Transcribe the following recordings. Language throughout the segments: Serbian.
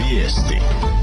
Vijesti.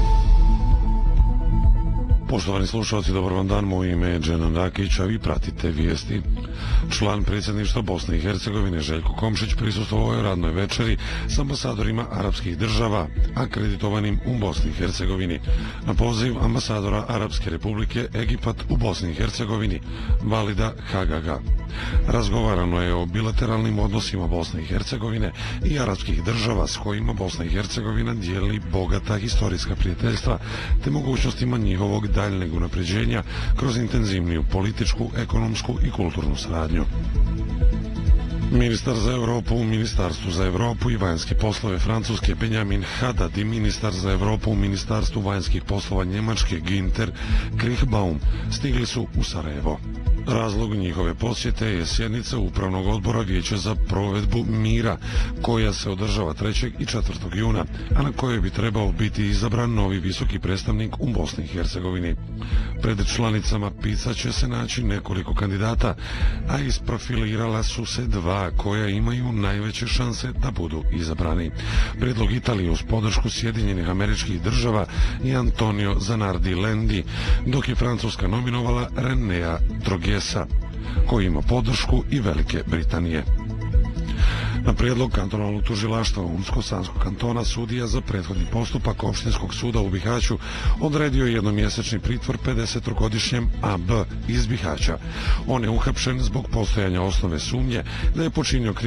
Poštovani slušalci, dobar vam dan, moje ime je Dženan Rakić, a vi pratite vijesti. Član predsjedništva Bosne i Hercegovine Željko Komšić prisustvovao je radnoj večeri s ambasadorima arapskih država akreditovanim u Bosni i Hercegovini. Na poziv ambasadora Arapske republike Egipat u Bosni i Hercegovini Valida Hagaga. Razgovarano je o bilateralnim odnosima Bosne i Hercegovine i arapskih država s kojima Bosna i Hercegovina dijeli bogata historijska prijateljstva te mogućnostima njihovog daljnjeg unapređenja kroz intenzivniju političku, ekonomsku i kulturnu saradnju. Ministar za Europu u Ministarstvu za Europu i vanjske poslove Francuske Benjamin Haddad i ministar za Europu u Ministarstvu vanjskih poslova Njemačke Günther Kriechbaum stigli su u Sarajevo. Razlog njihove posjete je sjednica Upravnog odbora Vijeća za provedbu mira, koja se održava 3. i 4. juna, a na kojoj bi trebao biti izabran novi visoki predstavnik u Bosni i Hercegovini. Pred članicama PIC-a će se naći nekoliko kandidata, a isprofilirala su se dva koja imaju najveće šanse da budu izabrani. Prijedlog Italije uz podršku Sjedinjenih Američkih Država i Antonio Zanardi Lendi, dok je Francuska nominovala Renea Drogesa, koji ima podršku i Velike Britanije. Na prijedlog kantonalnog tužilaštva Unsko-Sanskog kantona sudija za prethodni postupak opštinskog suda u Bihaću odredio jednomjesečni pritvor 50-godišnjem AB iz Bihaća. On je uhapšen zbog postojanja osnove sumnje da je počinio